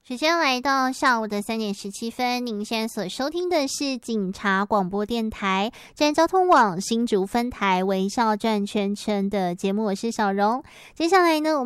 时间来到下午的3:17，您现在所收听的是警察广播电台治安交通网新竹分台微笑转圈圈的节目，我是小荣。接下来呢，